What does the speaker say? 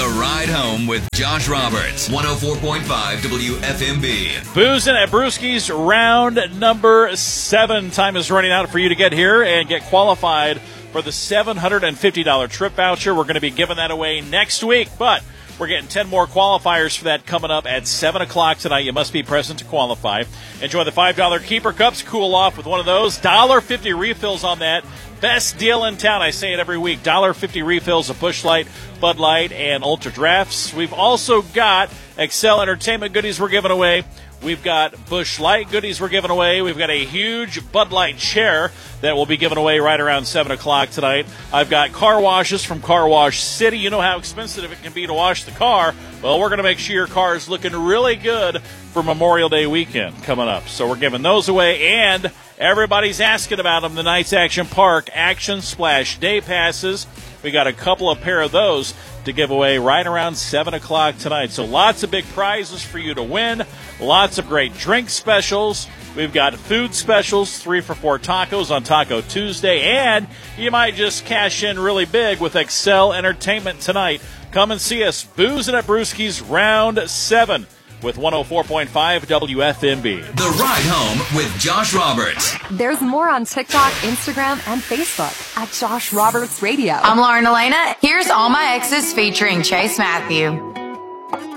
The Ride Home with Josh Roberts, 104.5 WFMB. Boozing at Brewski's, round number 7. Time is running out for you to get here and get qualified for the $750 trip voucher. We're going to be giving that away next week, but we're getting 10 more qualifiers for that coming up at 7 o'clock tonight. You must be present to qualify. Enjoy the $5 Keeper Cups. Cool off with one of those. $1.50 refills on that. Best deal in town. I say it every week. $1.50 refills of Busch Light, Bud Light, and Ultra Drafts. We've also got Excel Entertainment goodies we're giving away. We've got Busch Light goodies we're giving away. We've got a huge Bud Light chair that will be given away right around 7 o'clock tonight. I've got car washes from Car Wash City. You know how expensive it can be to wash the car. Well, we're going to make sure your car is looking really good for Memorial Day weekend coming up. So we're giving those away, and everybody's asking about them. The Knights Action Park Action Splash Day Passes. We got a couple of pair of those to give away right around 7 o'clock tonight. So lots of big prizes for you to win. Lots of great drink specials. We've got food specials, 3 for $4 tacos on Taco Tuesday. And you might just cash in really big with Excel Entertainment tonight. Come and see us. Boozing at Brewski's, round 7 with 104.5 WFMB. The Ride Home with Josh Roberts. There's more on TikTok, Instagram, and Facebook at Josh Roberts Radio. I'm Lauren Elena. Here's All My Exes featuring Chase Matthew.